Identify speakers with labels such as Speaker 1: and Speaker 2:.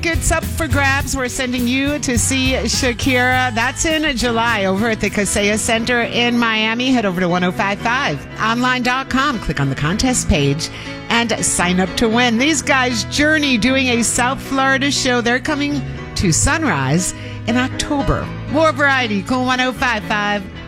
Speaker 1: It's up for grabs. We're sending you to see Shakira. That's in July over at the Kaseya Center in Miami. Head over to 1055online.com. Click on the contest page and sign up to win. These guys, Journey, doing a South Florida show. They're coming to Sunrise in October. More variety. Cool 1055.